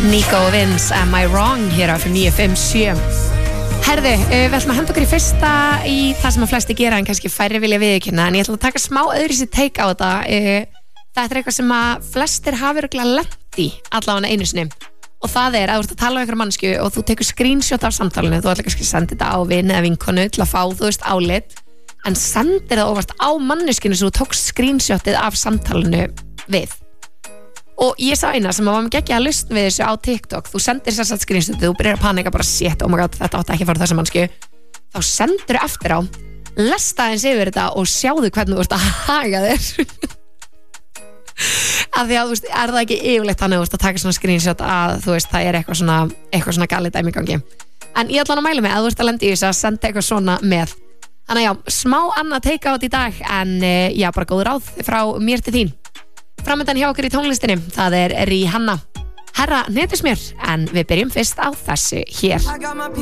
Nico og Vince, Am I Wrong hér á fyrir 957. Herðu, við ætlum að henda okkur í fyrsta í það sem að flesti gera en kannski færri vilja viðurkenna, en ég ætla að taka smá öðruvísi take á þetta. Þetta er eitthvað sem að flestir hafa örugglega lent í allavega einu sinni, og það er að þú ert að tala um einhverja mannsku og þú tekur screenshot af samtalinu, þú ætlar kannski að senda þetta á vin eða vinkonu til að fá, þú veist, álit, en sendir það óvart á manneskinu sem þú tókst screenshotið af samtalinu við. Og ég sá eina sem var með geggja að lustn við þessu á TikTok. Þú sendir sér satt screenshotið, þú byrjar að panika bara shit, oh my god, þetta átti ekki að fara þessa mannsku. Þá sendur þú eftir á, lesta eins yfir þetta og sjáðu hvernig þú ert að haga þér. Af því að, þú veist, er það ekki yfirleitt þannig að taka svona screenshot að, þú veist, það er eitthvað svona galið dæmi í gangi. En ég ætla að mæla mig að þú ert að lenda í þessu að senda eitthvað svona með. Þannig að já, smá annað take out í dag, en já, bara góð ráð frá mér til þín. Framöndan hjá okkur í tónlistinni, það er Rihanna. Herra hnetusmjör, en við byrjum fyrst á þessu hér.